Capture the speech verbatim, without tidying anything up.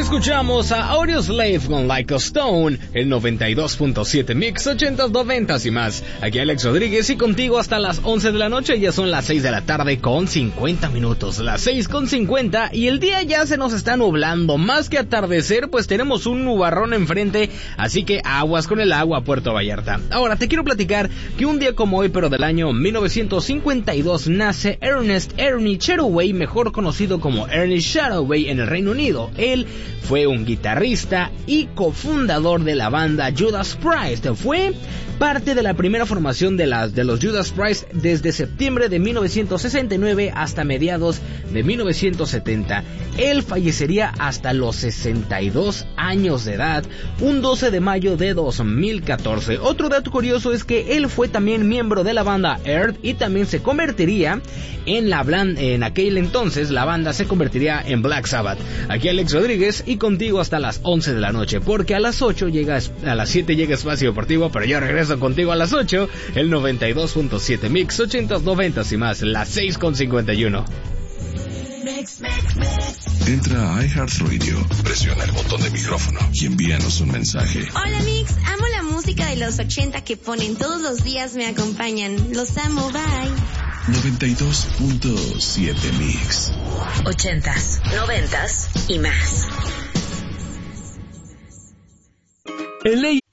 Escuchamos a Audioslave con Like a Stone, el noventa y dos punto siete Mix, ochentas, noventas y más. Aquí Alex Rodríguez y contigo hasta las once de la noche. Ya son las seis de la tarde con cincuenta minutos. Las seis con cincuenta y el día ya se nos está nublando. Más que atardecer, pues tenemos un nubarrón enfrente. Así que aguas con el agua, Puerto Vallarta. Ahora te quiero platicar que un día como hoy, pero del año mil novecientos cincuenta y dos, nace Ernest Ernie Chataway, mejor conocido como Ernest Chataway en el Reino Unido. Él fue un guitarrista y cofundador de la banda Judas Priest. Fue parte de la primera formación de, las, de los Judas Priest desde septiembre de mil novecientos sesenta y nueve hasta mediados de mil novecientos setenta. Él fallecería hasta los sesenta y dos años de edad, un doce de mayo de dos mil catorce. Otro dato curioso es que él fue también miembro de la banda Earth y también se convertiría en la blan- en aquel entonces la banda se convertiría en Black Sabbath. Aquí Alex Rodríguez y contigo hasta las once de la noche, porque a las ocho llega, a las siete llega Espacio Deportivo, pero yo regreso contigo a las ocho, el noventa y dos punto siete Mix, ochentas, noventas y más, las seis con cincuenta y uno. Entra a iHeartRadio, presiona el botón de micrófono y envíanos un mensaje. Hola Mix, amo la música de los ochenta que ponen todos los días, me acompañan. Los amo, bye. noventa y dos punto siete Mix. Ochentas, noventas y más. El A